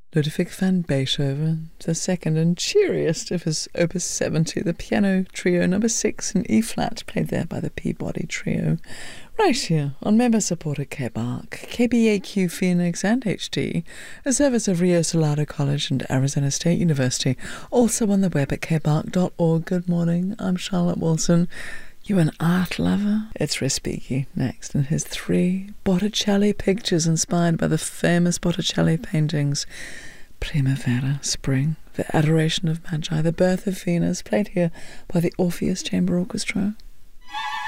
Ludwig van Beethoven, the second and cheeriest of his Opus 70, the piano trio number 6 in E-flat, played there by the Peabody Trio. Right here on member-supported KBARC, KBAQ Phoenix and HD, a service of Rio Salado College and Arizona State University, also on the web at kbark.org. Good morning, I'm Charlotte Wilson. You an art lover? It's Respighi next, and his 3 Botticelli pictures inspired by the famous Botticelli paintings. Primavera, Spring, The Adoration of Magi, The Birth of Venus, played here by the Orpheus Chamber Orchestra.